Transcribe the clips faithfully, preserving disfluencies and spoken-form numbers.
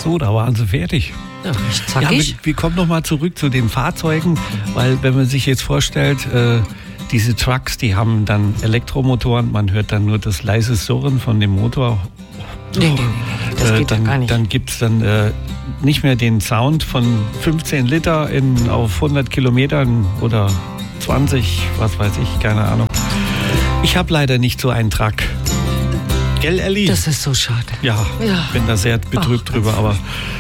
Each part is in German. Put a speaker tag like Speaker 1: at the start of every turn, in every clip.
Speaker 1: so, da waren sie fertig.
Speaker 2: Ja,
Speaker 1: ja, wir, wir kommen nochmal zurück zu den Fahrzeugen, weil wenn man sich jetzt vorstellt, äh, diese Trucks, die haben dann Elektromotoren, man hört dann nur das leise Surren von dem Motor.
Speaker 2: Nee, nee, nee, das
Speaker 1: äh,
Speaker 2: geht
Speaker 1: dann,
Speaker 2: ja gar nicht.
Speaker 1: Dann gibt es dann äh, nicht mehr den Sound von fünfzehn Liter in, auf hundert Kilometern oder zwanzig, was weiß ich, keine Ahnung. Ich habe leider nicht so einen Truck. Gell, Elli?
Speaker 2: Das ist so schade.
Speaker 1: Ja,
Speaker 2: ja.
Speaker 1: bin da sehr betrübt Ach, drüber, aber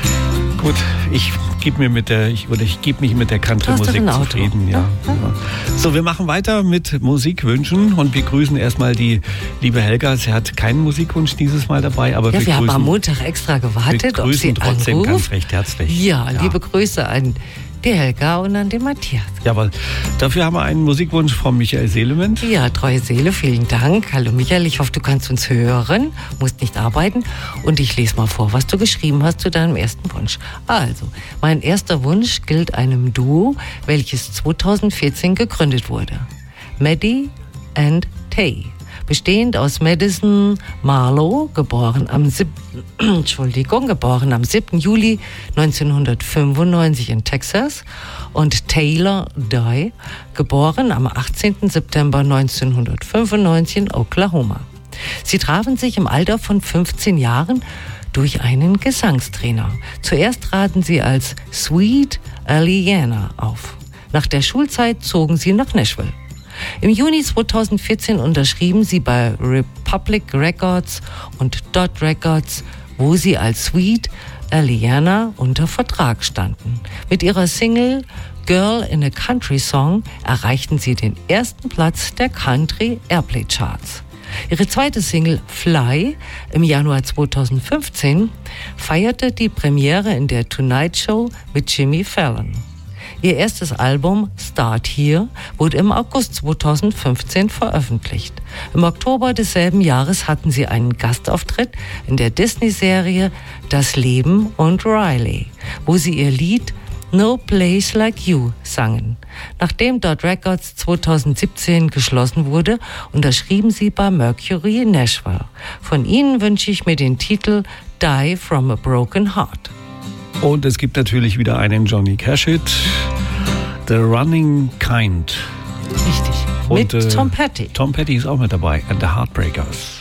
Speaker 1: gut, ich gebe mir mit der, ich, oder ich gebe mich mit der Country-Musik zufrieden. Ja. Ja. So, wir machen weiter mit Musikwünschen und wir grüßen erstmal die liebe Helga. Sie hat keinen Musikwunsch dieses Mal dabei, aber
Speaker 2: ja,
Speaker 1: wir,
Speaker 2: wir
Speaker 1: grüßen,
Speaker 2: haben am Montag extra gewartet,
Speaker 1: wir
Speaker 2: ob sie
Speaker 1: trotzdem
Speaker 2: anruft.
Speaker 1: ganz recht herzlich.
Speaker 2: Ja,
Speaker 1: ja,
Speaker 2: liebe Grüße an die Helga und an den Matthias.
Speaker 1: Jawohl. Dafür haben wir einen Musikwunsch von Michael Seelement.
Speaker 2: Ja, treue Seele, vielen Dank. Hallo Michael, ich hoffe, du kannst uns hören, musst nicht arbeiten. Und ich lese mal vor, was du geschrieben hast zu deinem ersten Wunsch. Also, mein erster Wunsch gilt einem Duo, welches zweitausendvierzehn gegründet wurde. Maddie and Tay. Bestehend aus Madison Marlowe, geboren am siebten Entschuldigung, geboren am siebten Juli neunzehnhundertfünfundneunzig in Texas, und Taylor Dye, geboren am achtzehnten September neunzehnhundertfünfundneunzig in Oklahoma. Sie trafen sich im Alter von fünfzehn Jahren durch einen Gesangstrainer. Zuerst traten sie als Sweet Aliana auf. Nach der Schulzeit zogen sie nach Nashville. Im Juni zweitausendvierzehn unterschrieben sie bei Republic Records und Dot Records, wo sie als Sweet Aliana unter Vertrag standen. Mit ihrer Single Girl in a Country Song erreichten sie den ersten Platz der Country Airplay Charts. Ihre zweite Single Fly im Januar zweitausendfünfzehn feierte die Premiere in der Tonight Show mit Jimmy Fallon. Ihr erstes Album Start Here wurde im August zweitausendfünfzehn veröffentlicht. Im Oktober desselben Jahres hatten sie einen Gastauftritt in der Disney-Serie Das Leben und Riley, wo sie ihr Lied No Place Like You sangen. Nachdem Dot Records zweitausendsiebzehn geschlossen wurde, unterschrieben sie bei Mercury in Nashville. Von ihnen wünsche ich mir den Titel Die From a Broken Heart.
Speaker 1: Und es gibt natürlich wieder einen Johnny Cash-Hit, The Running Kind.
Speaker 2: Richtig,
Speaker 1: Und,
Speaker 2: mit
Speaker 1: äh,
Speaker 2: Tom Petty.
Speaker 1: Tom Petty ist auch mit dabei, and the Heartbreakers.